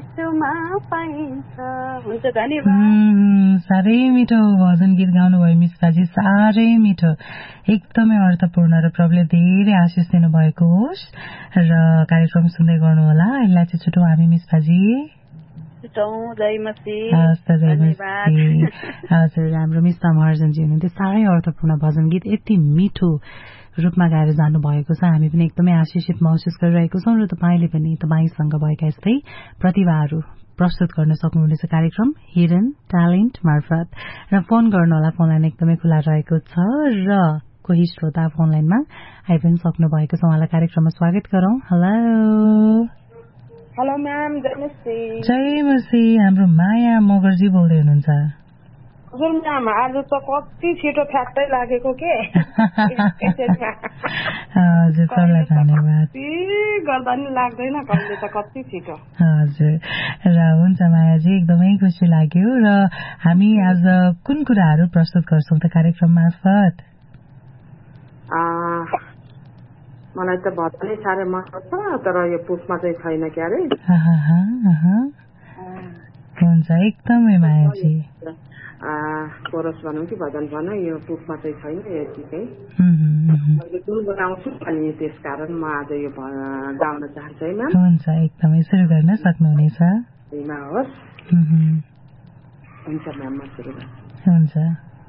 मृत्युमा पाइन्छ। हुन्छ, धन्यवाद। साह्रै मिठो भजन गीत गाउनुभयो मिश्राजी, साह्रै मिठो, एकदमै अर्थपूर्ण र प्रभुले धेरै आशिष दिनुभएको होस् र कार्यक्रम सुन्दै गर्नुहोला। यसलाई चाहिँ छुटौँ हामी मिश्राजी। हजुर, हाम्रो मिश्रा महर्जनजी हुनुहुन्थ्यो, साह्रै अर्थपूर्ण भजन गीत यति मिठो रूपमा गाएर जानुभएको छ। हामी पनि एकदमै आशिषित महसुस गरिरहेको छौँ र तपाईँले पनि तपाईँसँग भएका यस्तै प्रतिभाहरू प्रस्तुत गर्न सक्नुहुनेछ कार्यक्रम हिडन ट्यालेन्ट मार्फत र फोन गर्नुहोला। फोन लाइन एकदमै खुला रहेको छ र कोही श्रोता फोन लाइनमा आइ पनि सक्नु भएको छ, उहाँलाई कार्यक्रममा स्वागत गरौँ। हेलो म्याम, जय मसी। हाम्रो माया मगरजी बोल्दै हुनुहुन्छ। हजुर म्याम, आज त कति छिटो फ्याक्टै लागेको के। हजुर, तपाईँलाई धन्यवाद। गर्दा नि लाग्दैन कहिले त, कति छिटो। हजुर, र हुन्छ मायाजी, एकदमै खुसी लाग्यो। र हामी आज कुन कुराहरू प्रस्तुत गर्छौँ त कार्यक्रम मार्फत? मलाई त भजनै साह्रै मन पर्छ, तर यो पुसमा चाहिँ छैन क्यारे। हुन्छ, एकदमै मायाजी। कोरस भनौँ कि भजन भनौँ, यो पुसमा चाहिँ छैन यतिकै। मैले गुन बनाउँछु अनि त्यस कारण म आज यो गाउन चाहन्छु है म्याम। हुन्छ, एकदमै सुरु गर्न सक्नुहुनेछ। होस्। हुन्छ म्याम, म सुरु गर्छु। हुन्छ।